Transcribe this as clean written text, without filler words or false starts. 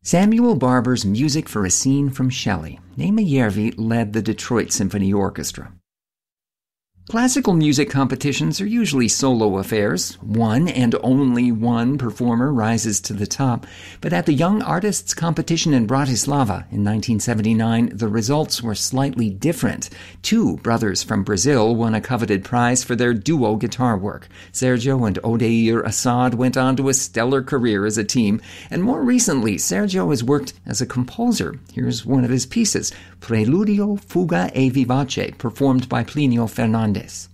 Samuel Barber's Music for a Scene from Shelley. Neema Järvi led the Detroit Symphony Orchestra. Classical music competitions are usually solo affairs. One and only one performer rises to the top. But at the Young Artists Competition in Bratislava in 1979, the results were slightly different. Two brothers from Brazil won a coveted prize for their duo guitar work. Sergio and Odair Assad went on to a stellar career as a team, and more recently, Sergio has worked as a composer. Here's one of his pieces, Preludio, Fuga e Vivace, performed by Plinio Fernandez.